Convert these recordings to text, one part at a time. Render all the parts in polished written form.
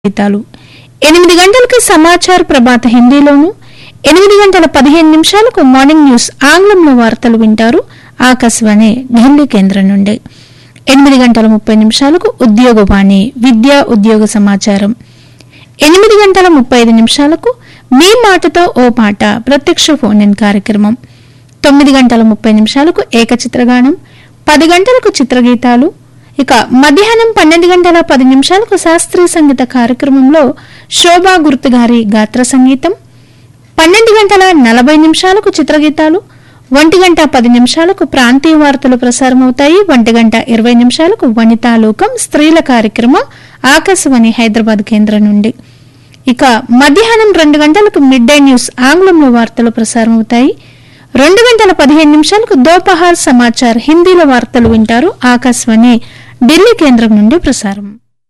గీతాలు 8 గంటలకు సమాచార ప్రభాత హిందీలోను 8 గంటల 15 నిమిషాలకు మార్నింగ్ న్యూస్ ఆంగ్లంలో వార్తలు వింటారు ఆకాశవాణి ఢిల్లీ కేంద్రం నుండి 8 గంటల 30 నిమిషాలకు ఉద్యోగవాణి విద్యా ఉద్యోగ సమాచారం 8 గంటల 35 నిమిషాలకు మీ మాటతో ఓ పాట ప్రత్యక్ష ఫోన్ ఇన్ కార్యక్రమం 9 గంటల 30 నిమిషాలకు ఏకచిత్రగానం 10 గంటలకు చిత్రగీతాలు ఇక మధ్యాహ్నం 12 గంటల 10 నిమిషాలకు శాస్త్రీయ సంగీత కార్యక్రమంలో శోభా గుర్తు గారి గాత్ర సంగీతం 12 గంటల 40 నిమిషాలకు చిత్రగీతాలు 1 గంట 10 నిమిషాలకు ప్రాంతీయ వార్తలు ప్రసారమవుతాయి 1 గంట 20 నిమిషాలకు వనితాలోకం స్త్రీల కార్యక్రమం ఆకాశవాణి హైదరాబాద్ కేంద్రం నుండి ఇక మధ్యాహ్నం 2 గంటలకు మిడ్ డే న్యూస్ ఆంగ్లంలో వార్తలు ప్రసారమవుతాయి 2 గంటల 15 నిమిషాలకు దోపహార్ సమాచార్ హిందీలో వార్తలు వింటారు ఆకాశవాణి ఢిల్లీ కేంద్రం నుండి ప్రసారం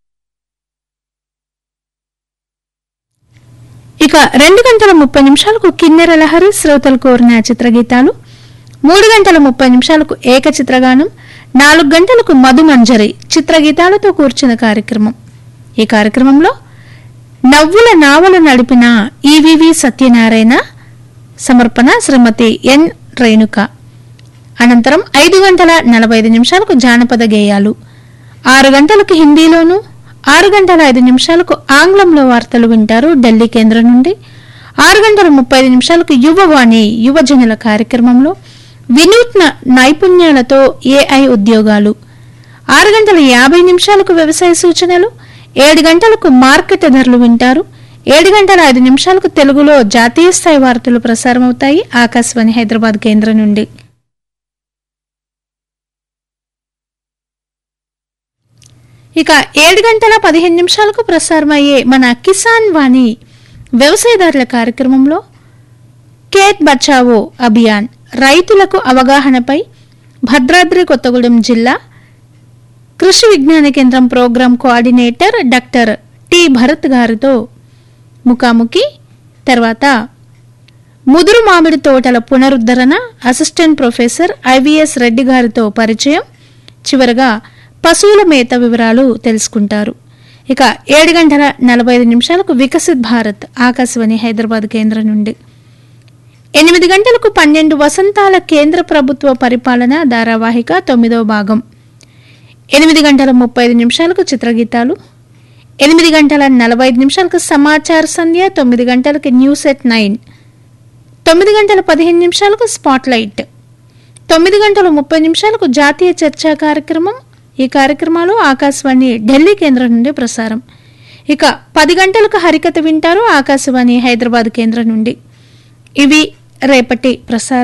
ఇక 2 గంటల 30 నిమిషాలకు కిన్నెర లహరి శ్రోతలు కోరిన చిత్రగీతాలు 3 గంటల 30 నిమిషాలకు ఏకచిత్రగానం 4 గంటలకు మధుమంజరి చిత్రగీతాలతో కూర్చున్న కార్యక్రమం ఈ కార్యక్రమంలో నవ్వుల నావలు నడిపిన ఈవివి సత్యనారాయణ సమర్పణ శ్రీమతి ఎన్ రేణుక అనంతరం 5 గంటల 45 నిమిషాలకు జానపద గేయాలు 6 గంటలకు హిందీలోను 6 గంటల 5 నిమిషాలకు ఆంగ్లంలో వార్తలు వింటారు ఢిల్లీ కేంద్రం నుండి 6 గంటల 35 నిమిషాలకు యువవాణి యువజనుల కార్యక్రమంలో వినూత్న నైపుణ్యాలతో ఏఐ ఉద్యోగాలు 6 గంటల 50 నిమిషాలకు వ్యవసాయ సూచనలు 7 గంటలకు మార్కెట్ ధరలు వింటారు 7 గంటల 5 నిమిషాలకు తెలుగులో జాతీయ స్థాయి వార్తలు ప్రసారమవుతాయి ఆకాశవాణి హైదరాబాద్ కేంద్రం నుండి ఇక 7 గంటల 15 నిమిషాలకు ప్రసారమయ్యే మన కిసాన్ వాణి వ్యవసాయదారుల కార్యక్రమంలో ఖేత్ బచావో అభియాన్ రైతులకు అవగాహనపై భద్రాద్రి కొత్తగూడెం జిల్లా కృషి విజ్ఞాన కేంద్రం programme coordinator doctor T Bharat గారితో ముఖాముఖి తర్వాత ముదురు మామిడి తోటల పునరుద్ధరణ అసిస్టెంట్ ప్రొఫెసర్ ఐవిఎస్ రెడ్డి గారితో పరిచయం చివరగా పశువుల మేత వివరాలు తెలుసుకుంటారు ఇక 7 గంటల 45 నిమిషాలకు వికసిత్ భారత్ ఆకాశవాణి హైదరాబాద్ కేంద్రం నుండి 8 గంటలకు 12 వసంతాల కేంద్ర ప్రభుత్వ పరిపాలన ధారావాహిక 9వ భాగం 8 గంటల 35 నిమిషాలకు చిత్రగీతాలు 8 గంటల 45 నిమిషాలకు సమాచార సంధ్య 9 గంటలకు న్యూస్ ఎట్ 9 9 గంటల 15 నిమిషాలకు స్పాట్ లైట్ 9 గంటల 30 నిమిషాలకు జాతీయ చర్చా కార్యక్రమం ఈ కార్యక్రమాలు ఆకాశవాణి ఢిల్లీ కేంద్రం నుండి ప్రసారం ఇక 10 గంటలకు హరికథ వింటారు ఆకాశవాణి హైదరాబాద్ కేంద్రం నుండి ఇవి రేపటి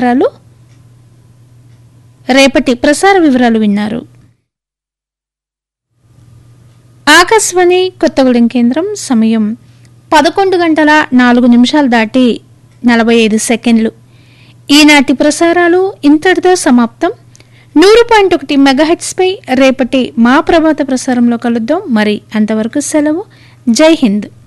ప్రసార వివరాలు విన్నారు ఆకాశవాణి కొత్తగూడెం కేంద్రం సమయం 11 గంటల 4 నిమిషాలు దాటి 45 సెకండ్లు ఈనాటి ప్రసారాలు ఇంతటితో సమాప్తం 100.1 మెగాహెట్స్ పై రేపటి మా ప్రభాత ప్రసారంలో కలుద్దాం మరి అంతవరకు సెలవు జై హింద్